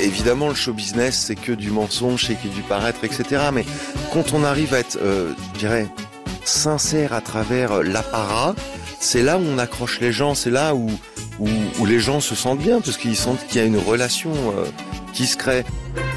évidemment, le show business, c'est que du mensonge, c'est que du paraître, etc. Mais quand on arrive à être, je dirais, sincère à travers l'apparat, c'est là où on accroche les gens, c'est là où les gens se sentent bien, parce qu'ils sentent qu'il y a une relation qui se crée.